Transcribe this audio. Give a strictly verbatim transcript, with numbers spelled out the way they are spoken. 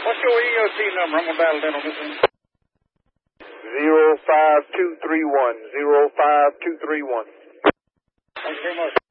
What's your E O T number? I'm going to dial it in on this one. Zero five two three one. Zero five two three one. Thank you very much.